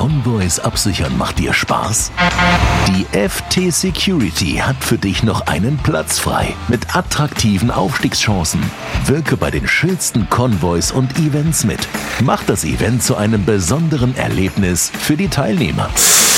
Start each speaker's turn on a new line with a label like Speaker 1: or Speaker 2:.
Speaker 1: Convoys absichern macht dir Spaß? Die FT Security hat für dich noch einen Platz frei mit attraktiven Aufstiegschancen. Wirke bei den schönsten Convoys und Events mit. Mach das Event zu einem besonderen Erlebnis für die Teilnehmer.